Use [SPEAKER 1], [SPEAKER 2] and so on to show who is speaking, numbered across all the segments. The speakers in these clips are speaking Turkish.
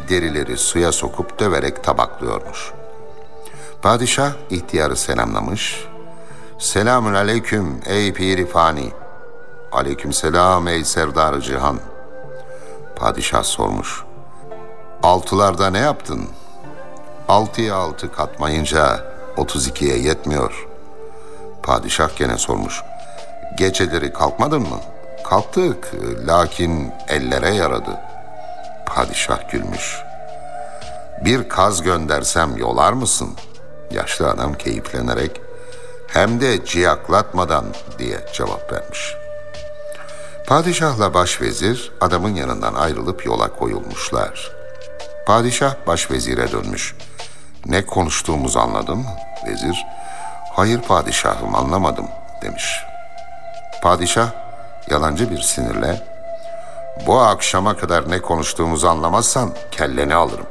[SPEAKER 1] derileri suya sokup döverek tabaklıyormuş. Padişah ihtiyarı selamlamış. "Selamün aleyküm ey pir-i fani." "Aleyküm selam ey serdar-ı cihan." Padişah sormuş. "Altılarda ne yaptın?" "Altıya altı katmayınca 32'ye yetmiyor." Padişah gene sormuş. "Geceleri kalkmadın mı?" "Kalktık, lakin ellere yaradı." Padişah gülmüş. "Bir kaz göndersem yolar mısın?" Yaşlı adam keyiflenerek, "Hem de ciyaklatmadan" diye cevap vermiş. Padişahla başvezir adamın yanından ayrılıp yola koyulmuşlar. Padişah başvezire dönmüş. "Ne konuştuğumuzu anladın mı?" Vezir, "Hayır padişahım, anlamadım." demiş. Padişah yalancı bir sinirle, "Bu akşama kadar ne konuştuğumuzu anlamazsan kelleni alırım."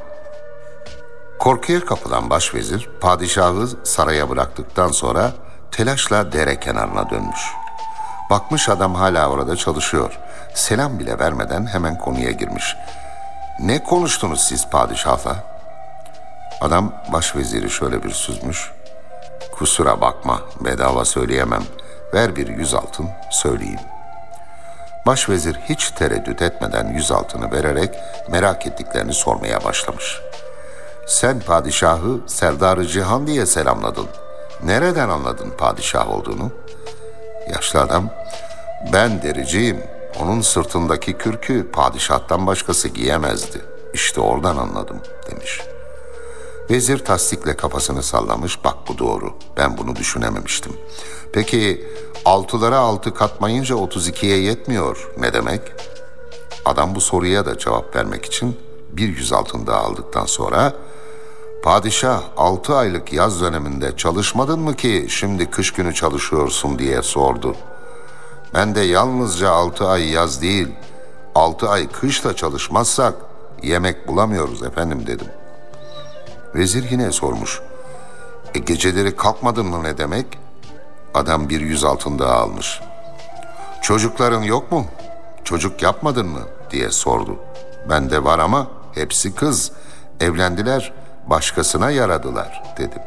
[SPEAKER 1] Korkuya kapılan başvezir padişahı saraya bıraktıktan sonra telaşla dere kenarına dönmüş. Bakmış adam hala orada çalışıyor. Selam bile vermeden hemen konuya girmiş. "Ne konuştunuz siz padişahla?" Adam başveziri şöyle bir süzmüş. "Kusura bakma, bedava söyleyemem. Ver bir 100 altın, söyleyeyim." Başvezir hiç tereddüt etmeden 100 altını vererek merak ettiklerini sormaya başlamış. "Sen padişahı Serdar-ı Cihan diye selamladın. Nereden anladın padişah olduğunu?" Yaşlı adam, "Ben dericiyim. Onun sırtındaki kürkü padişahtan başkası giyemezdi. İşte oradan anladım." demiş. Vezir tasdikle kafasını sallamış. "Bak bu doğru. Ben bunu düşünememiştim. Peki altılara altı katmayınca 32'ye yetmiyor. Ne demek?" Adam bu soruya da cevap vermek için bir 100 altın daha aldıktan sonra, "Padişah 6 aylık yaz döneminde çalışmadın mı ki şimdi kış günü çalışıyorsun?" diye sordu. Ben de yalnızca 6 ay yaz değil, 6 ay kışla çalışmazsak yemek bulamıyoruz efendim dedim. Vezir yine sormuş. Geceleri kalkmadın mı ne demek?" Adam bir 100 altın daha almış. "Çocukların yok mu? Çocuk yapmadın mı?" diye sordu. "Bende var ama hepsi kız. Evlendiler, başkasına yaradılar." dedim.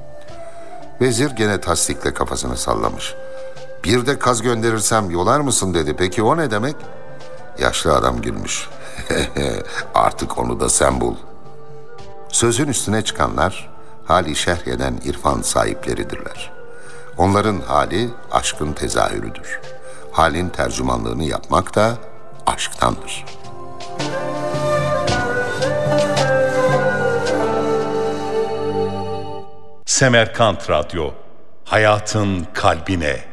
[SPEAKER 1] Vezir gene tasdikle kafasını sallamış. "Bir de kaz gönderirsem yolar mısın?" dedi. "Peki o ne demek?" Yaşlı adam gülmüş. "Artık onu da sen bul." Sözün üstüne çıkanlar hali şerh eden irfan sahipleridirler. Onların hali aşkın tezahürüdür. Halin tercümanlığını yapmak da aşktandır.
[SPEAKER 2] Semerkant Radyo, hayatın kalbine.